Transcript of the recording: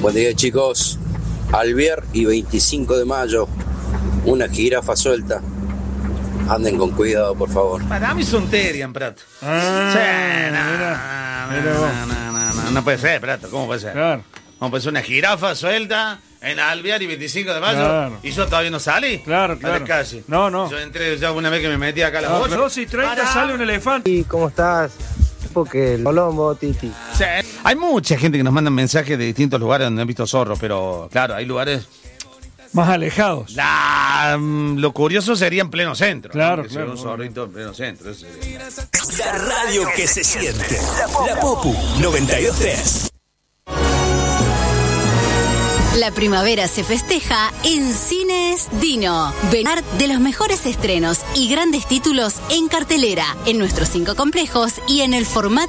Buen día, chicos. Alvear y 25 de mayo, una jirafa suelta. Anden con cuidado, por favor. Para mí son Terian, Prato. No puede ser, Prato. ¿Cómo puede ser? Claro. ¿Cómo puede ser una jirafa suelta en Alvear y 25 de mayo? Claro. ¿Y yo todavía no salí? Claro. A la calle. No. Yo entré ya una vez que me metí acá a las 8. 2:30 sale un elefante. ¿Y cómo estás? Porque el Colombo, Titi. Sí. Hay mucha gente que nos manda mensajes de distintos lugares donde han visto zorros, pero claro, hay lugares más alejados. Lo curioso sería en pleno centro. Claro, ¿no? claro. Un zorrito en pleno centro. La radio que se siente. La Popu 92.3. La primavera se festeja en Cines Dino. Venar de los mejores estrenos y grandes títulos en cartelera, en nuestros 5 complejos y en el formato